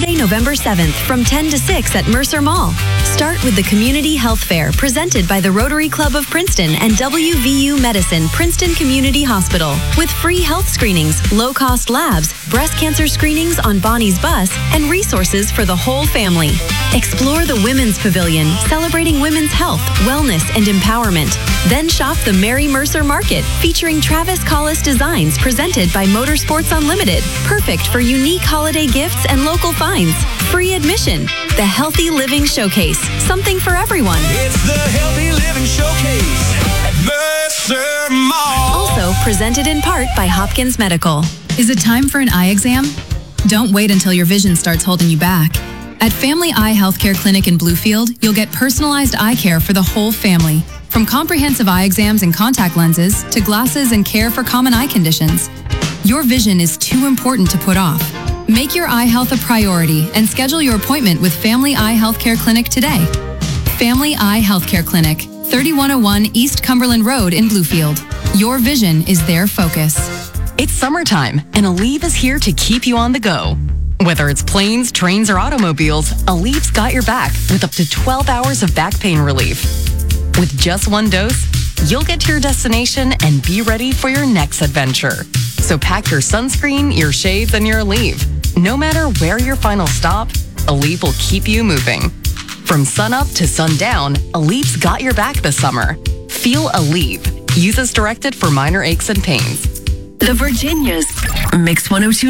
Saturday, November 7th from 10 to 6 at Mercer Mall. Start with the Community Health Fair presented by the Rotary Club of Princeton and WVU Medicine Princeton Community Hospital with free health screenings, low-cost labs, breast cancer screenings on Bonnie's bus, and resources for the whole family. Explore the Women's Pavilion, celebrating women's health, wellness, and empowerment. Then shop the Mary Mercer Market, featuring Travis Collis designs presented by Motorsports Unlimited. Perfect for unique holiday gifts and local finds. Free admission. The Healthy Living Showcase. Something for everyone. It's the Healthy Living Showcase at Mercer Mall. Also presented in part by Hopkins Medical. Is it time for an eye exam? Don't wait until your vision starts holding you back. At Family Eye Healthcare Clinic in Bluefield, you'll get personalized eye care for the whole family. From comprehensive eye exams and contact lenses to glasses and care for common eye conditions. Your vision is too important to put off. Make your eye health a priority and schedule your appointment with Family Eye Healthcare Clinic today. Family Eye Healthcare Clinic, 3101 East Cumberland Road in Bluefield. Your vision is their focus. It's summertime, and Aleve is here to keep you on the go. Whether it's planes, trains, or automobiles, Aleve's got your back with up to 12 hours of back pain relief. With just one dose, you'll get to your destination and be ready for your next adventure. So pack your sunscreen, your shades, and your Aleve. No matter where your final stop, Aleve will keep you moving. From sunup to sundown, Aleve's got your back this summer. Feel Aleve. Use as directed for minor aches and pains. The Virginias. Mix 102.